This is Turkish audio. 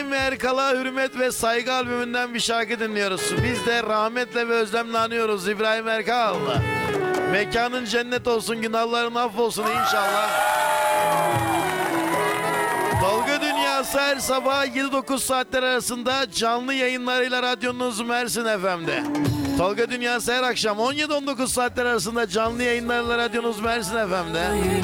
İbrahim Erkal'a Hürmet ve Saygı albümünden bir şarkı dinliyoruz. Biz de rahmetle ve özlemle anıyoruz İbrahim Erkal. Mekanın cennet olsun, günahların affolsun inşallah. Tolga Dünyası her sabah 7-9 saatler arasında canlı yayınlarıyla radyonuz Mersin FM'de. Tolga Dünyası her akşam 17-19 saatler arasında canlı yayınlarıyla radyonuz Mersin FM'de.